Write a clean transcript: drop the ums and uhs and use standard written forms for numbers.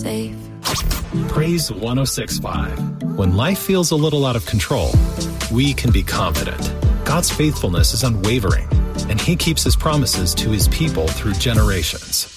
safe. Praise 106.5. When life feels a little out of control, we can be confident. God's faithfulness is unwavering, and He keeps His promises to His people through generations.